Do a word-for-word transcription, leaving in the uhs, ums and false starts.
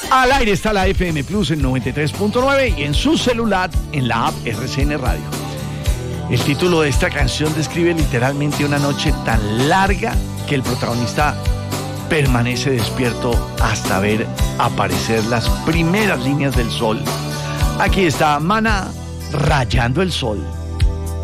Al aire está la F M Plus en noventa y tres punto nueve y en su celular en la app R C N Radio. El título de esta canción describe literalmente una noche tan larga que el protagonista permanece despierto hasta ver aparecer las primeras líneas del sol. Aquí está Maná, Rayando el Sol.